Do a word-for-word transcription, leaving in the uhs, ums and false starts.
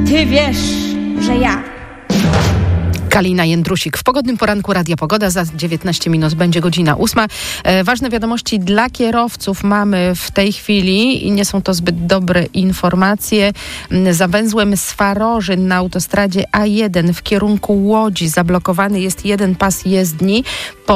Ty wiesz, że ja. Kalina Jędrusik. W pogodnym poranku Radia Pogoda. Za dziewiętnaście minut będzie godzina ósma. E, ważne wiadomości dla kierowców mamy w tej chwili i nie są to zbyt dobre informacje. Za węzłem Swarożyn na autostradzie A jeden w kierunku Łodzi zablokowany jest jeden pas jezdni. Po